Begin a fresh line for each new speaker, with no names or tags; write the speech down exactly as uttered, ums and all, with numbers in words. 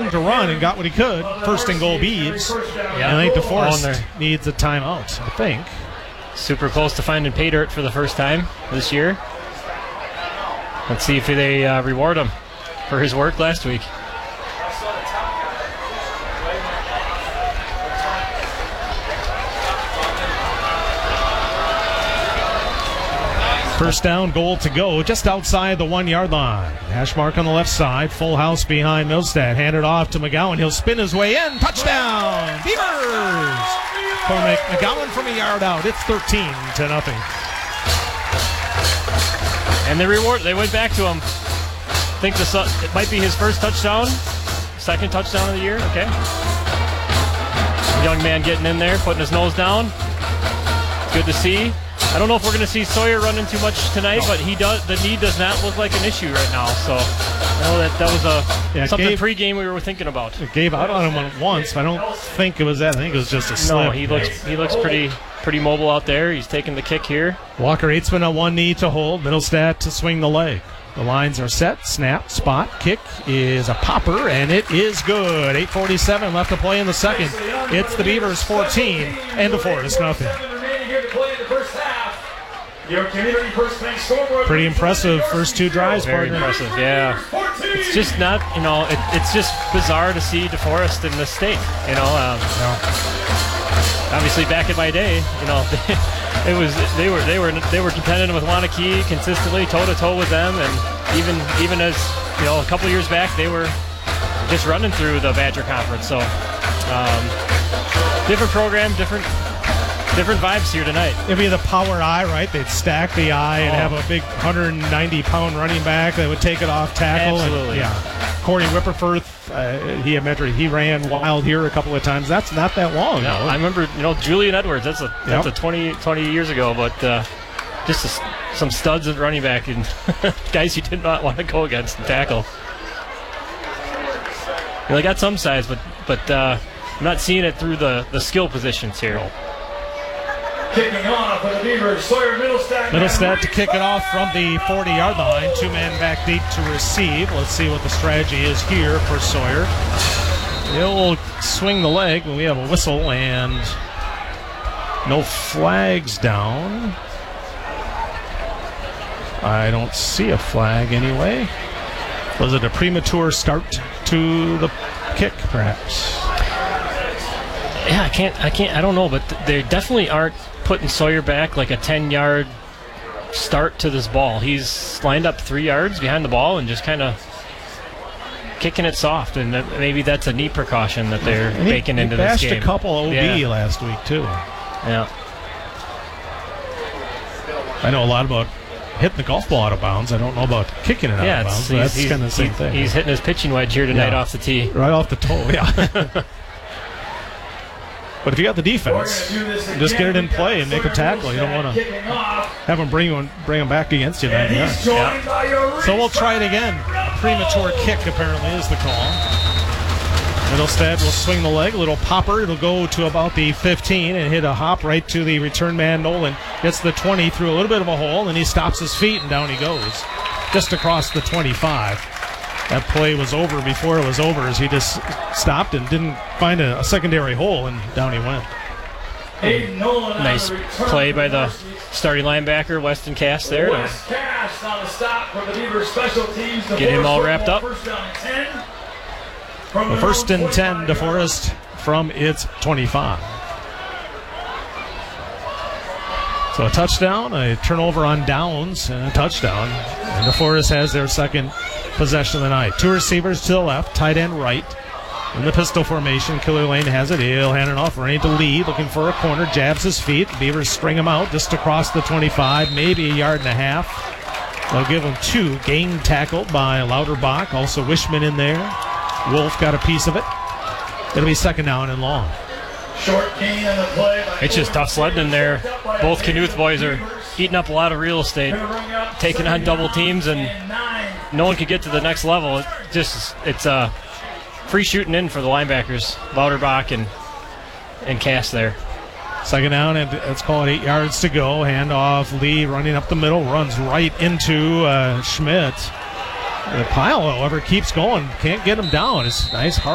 room to run and got what he could. First and goal Beavs.
Yeah.
And I think DeForest needs a timeout, I think.
Super close to finding pay dirt for the first time this year. Let's see if they uh, reward him for his work last week.
First down, goal to go, just outside the one-yard line. Hash mark on the left side, full house behind Millstad. Handed off to McGowan. He'll spin his way in. Touchdown, Beavers! Cormac McGowan from a yard out. It's thirteen to nothing.
And they reward. They went back to him. I think this, uh, it might be his first touchdown, second touchdown of the year. Okay. Young man getting in there, putting his nose down. Good to see. I don't know if we're going to see Sawyer running too much tonight, but he does. The knee does not look like an issue right now. So, I know that that was a yeah, something Gabe, pre-game we were thinking about.
It gave out on him once, but I don't think it was that. I think it was just a slip.
No, he looks he looks pretty pretty mobile out there. He's taking the kick here.
Walker Eitzman on one knee to hold. Middlestat to swing the leg. The lines are set. Snap, spot, kick is a popper, and it is good. eight forty-seven left to play in the second. It's the Beavers fourteen and DeForest nothing. Pretty impressive first two drives,
Very
partner.
impressive, yeah. It's just not, you know, it, it's just bizarre to see DeForest in this state. You know, um,
no.
Obviously back in my day, you know, it was they were they were they were contending with Wanakee consistently, toe to toe with them, and even even as you know, a couple years back, they were just running through the Badger Conference. So, um, different program, different. Different vibes here tonight.
It'd be the power I, right? They'd stack the I and
oh.
have a big one hundred ninety pound running back that would take it off tackle.
Absolutely.
And, yeah. Corey Whipperforth, uh, he admitted he ran wild here a couple of times. That's not that long.
No, I remember, you know, Julian Edwards. That's a that's
yep.
a twenty, twenty years ago, but uh, just a, some studs at running back and guys you did not want to go against and tackle. You know, they got some size, but but uh, I'm not seeing it through the, the skill positions here. No.
Kicking off for the Beavers, Sawyer Middlestat.
Middlestat to kick it off from the forty-yard line. Two men back deep to receive. Let's see what the strategy is here for Sawyer. He'll swing the leg when we have a whistle and no flags down. I don't see a flag anyway. Was it a premature start to the kick, perhaps?
Yeah, I can't, I can't, I don't know, but they definitely aren't putting Sawyer back like a ten-yard start to this ball. He's lined up three yards behind the ball and just kind of kicking it soft, and maybe that's a knee precaution that they're
and he,
baking
he
into this game.
He bashed a couple O B
yeah.
last week, too.
Yeah.
I know a lot about hitting the golf ball out of bounds. I don't know about kicking it out
yeah,
of bounds.
He's,
that's
he's,
kind of the same
he's,
thing.
He's hitting his pitching wedge here tonight
yeah.
off the tee.
Right off the toe, yeah. But if you got the defense, just get it in play and make a tackle. You don't want to have them bring them, bring them back against you then. Yeah. Yeah. So we'll try it again. A premature kick apparently is the call. Middlestat will swing the leg, a little popper. It'll go to about the fifteen and hit a hop right to the return man. Nolan gets the twenty through a little bit of a hole, and he stops his feet, and down he goes, just across the twenty-five. That play was over before it was over as he just stopped and didn't find a, a secondary hole, and down he went.
Nice play by the starting linebacker, Weston Cass there. To get him all wrapped up.
The first and ten, DeForest from its twenty-five. So a touchdown, a turnover on downs, and a touchdown. And DeForest has their second possession of the night. Two receivers to the left, tight end right. In the pistol formation, Killer Lane has it. He'll hand it off, running to lead, looking for a corner, jabs his feet. The Beavers string him out just across the twenty-five, maybe a yard and a half. They'll give him two. Game tackled by Lauterbach. Also Wishman in there. Wolf got a piece of it. It'll be second down and long.
Short gain on the play.
It's just tough sledding in there. Both Knuth boys are eating up a lot of real estate, taking on double teams, and no one could get to the next level. It just it's uh, free shooting in for the linebackers, Lauterbach and and Cass there.
Second down, and let's call it eight yards to go. Handoff, Lee running up the middle, runs right into uh, Schmidt. The pile, however, keeps going. Can't get him down. It's nice, hard.